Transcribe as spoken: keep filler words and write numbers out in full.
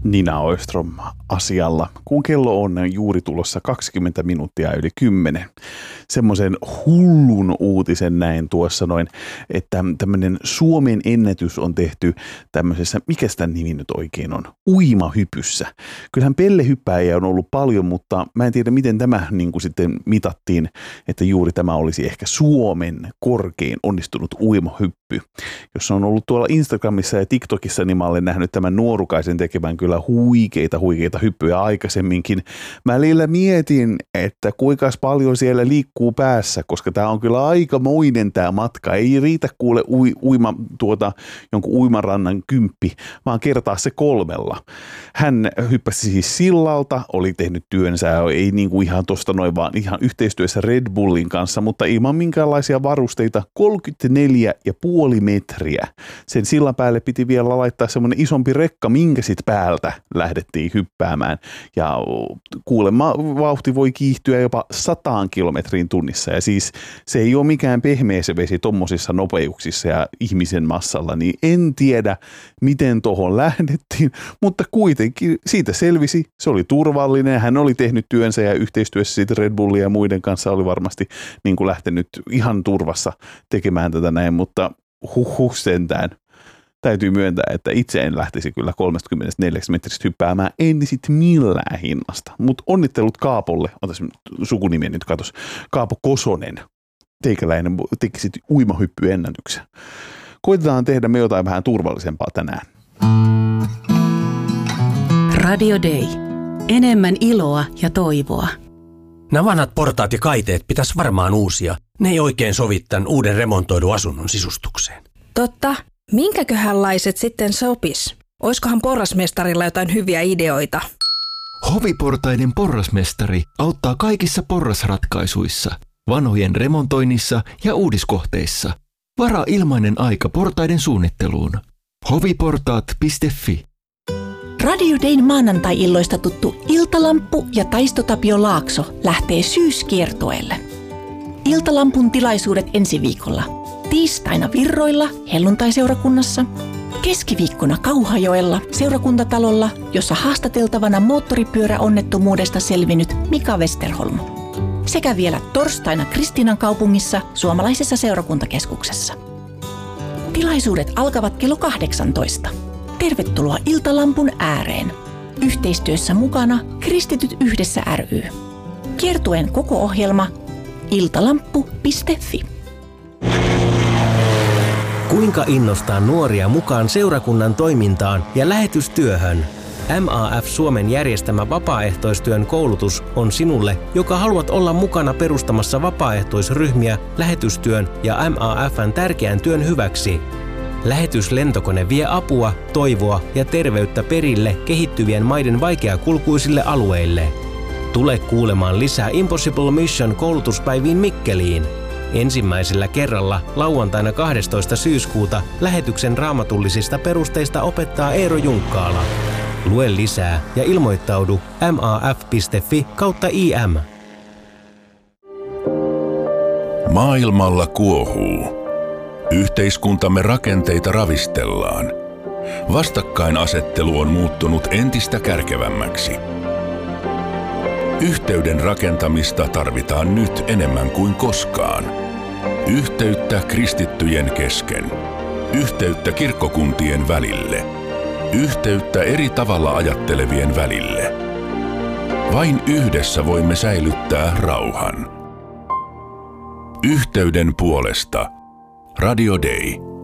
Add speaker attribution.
Speaker 1: Nina Öström asialla, kun kello on juuri tulossa kaksikymmentä minuuttia yli kymmenen. Semmoisen hullun uutisen näin tuossa noin, että tämmöinen Suomen ennätys on tehty tämmöisessä, mikä sitä nimi nyt oikein on, uimahypyssä. Kyllähän pellehyppäjiä on ollut paljon, mutta mä en tiedä miten tämä niin kuin sitten mitattiin, että juuri tämä olisi ehkä Suomen korkein onnistunut uimahyppy. Jos on ollut tuolla Instagramissa ja TikTokissa, niin mä olen nähnyt tämän nuorukaisen tekemään kyllä huikeita, huikeita hyppyjä aikaisemminkin. Mä välillä mietin, että kuinka paljon siellä liikkuu päässä, koska tämä on kyllä aikamoinen tämä matka. Ei riitä kuule ui, uima, tuota, jonkun uimarannan kymppi, vaan kertaa se kolmella. Hän hyppäsi siis sillalta, oli tehnyt työnsä, ei niin kuin ihan tosta noin, vaan ihan yhteistyössä Red Bullin kanssa, mutta ilman minkäänlaisia varusteita, kolmekymmentäneljä pilkku viisi metriä. Sen sillan päälle piti vielä laittaa semmoinen isompi rekka, minkä sit päältä lähdettiin hyppäämään. Ja kuulemma vauhti voi kiihtyä jopa sataan kilometriin tunnissa. Ja siis se ei ole mikään pehmeä se vesi tommosissa nopeuksissa ja ihmisen massalla, niin en tiedä, miten tohon lähdettiin, mutta kuitenkin siitä selvisi. Se oli turvallinen, hän oli tehnyt työnsä ja yhteistyössä siitä Red Bullin ja muiden kanssa oli varmasti niin kuin lähtenyt ihan turvassa tekemään tätä näin, mutta huh huh sentään. Täytyy myöntää, että itse en lähtisi kyllä kolmekymmentäneljä metristä hyppäämään, en sit millään hinnasta. Mutta onnittelut Kaapolle, otas sukunimi nyt katos, Kaapo Kosonen. Teikäläinen tekisit uimahyppyennätyksen. Koitetaan tehdä me jotain vähän turvallisempaa tänään.
Speaker 2: Radio Day. Enemmän iloa ja toivoa.
Speaker 3: Nämä vanhat portaat ja kaiteet pitäisi varmaan uusia. Ne ei oikein sovi tämän uuden remontoidun asunnon sisustukseen.
Speaker 4: Totta. Minkäköhänlaiset sitten sopis? Oiskohan porrasmestarilla jotain hyviä ideoita?
Speaker 5: Hoviportaiden porrasmestari auttaa kaikissa porrasratkaisuissa, vanhojen remontoinnissa ja uudiskohteissa. Varaa ilmainen aika portaiden suunnitteluun. hoviportaat piste fi.
Speaker 6: Radio Dayn maanantai-illoista tuttu Iltalamppu ja Taisto Tapio Laakso lähtee syyskiertueelle. Iltalampun tilaisuudet ensi viikolla. Tiistaina Virroilla, helluntaiseurakunnassa. Keskiviikkona Kauhajoella, seurakuntatalolla, jossa haastateltavana moottoripyöräonnettomuudesta selvinnyt Mika Westerholm. Sekä vielä torstaina Kristiinan kaupungissa, suomalaisessa seurakuntakeskuksessa. Tilaisuudet alkavat kello kahdeksantoista. Tervetuloa Iltalampun ääreen. Yhteistyössä mukana Kristityt yhdessä ry. Kiertueen koko ohjelma iltalamppu piste fi.
Speaker 3: Kuinka innostaa nuoria mukaan seurakunnan toimintaan ja lähetystyöhön? M A F Suomen järjestämä vapaaehtoistyön koulutus on sinulle, joka haluat olla mukana perustamassa vapaaehtoisryhmiä lähetystyön ja M A F:n tärkeän työn hyväksi. Lähetyslentokone vie apua, toivoa ja terveyttä perille kehittyvien maiden vaikeakulkuisille alueille. Tule kuulemaan lisää Impossible Mission koulutuspäiviin Mikkeliin. Ensimmäisellä kerralla lauantaina kahdestoista syyskuuta lähetyksen raamatullisista perusteista opettaa Eero Junkkaala. Lue lisää ja ilmoittaudu maaf piste fi kautta im.
Speaker 7: Maailmalla kuohuu. Yhteiskuntamme rakenteita ravistellaan. Vastakkainasettelu on muuttunut entistä kärkevämmäksi. Yhteyden rakentamista tarvitaan nyt enemmän kuin koskaan. Yhteyttä kristittyjen kesken. Yhteyttä kirkkokuntien välille. Yhteyttä eri tavalla ajattelevien välille. Vain yhdessä voimme säilyttää rauhan. Yhteyden puolesta Radio Day.